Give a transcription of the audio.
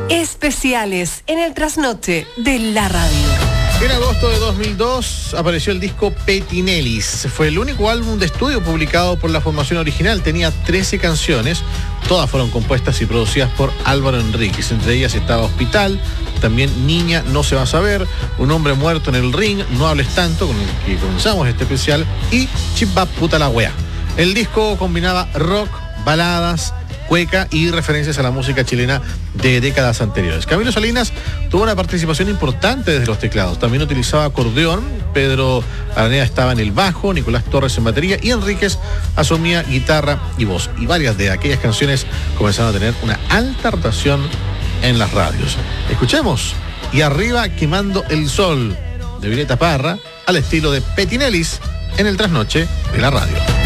Especiales en el trasnoche de la radio. En agosto de 2002 apareció el disco Petinellis. Fue el único álbum de estudio publicado por la formación original. Tenía 13 canciones. Todas fueron compuestas y producidas por Álvaro Enríquez. Entre ellas estaba Hospital, también Niña no se va a saber, Un hombre muerto en el ring, No hables tanto, con el que comenzamos este especial, y Chip Va puta la wea. El disco combinaba rock, baladas, cueca y referencias a la música chilena de décadas anteriores. Camilo Salinas tuvo una participación importante desde los teclados. También utilizaba acordeón, Pedro Araneda estaba en el bajo, Nicolás Torres en batería y Enríquez asumía guitarra y voz. Y varias de aquellas canciones comenzaron a tener una alta rotación en las radios. Escuchemos Y arriba quemando el sol, de Violeta Parra, al estilo de Petinellis en el trasnoche de la radio.